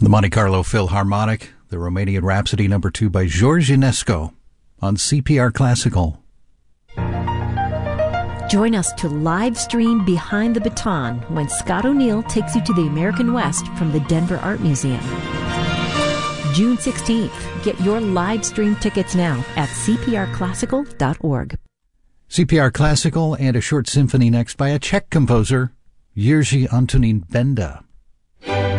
The Monte Carlo Philharmonic, the Romanian Rhapsody No. 2 by George Enescu on CPR Classical. Join us to live stream Behind the Baton when Scott O'Neill takes you to the American West from the Denver Art Museum. June 16th. Get your live stream tickets now at cprclassical.org. CPR Classical and a short symphony next by a Czech composer, Jiří Antonín Benda.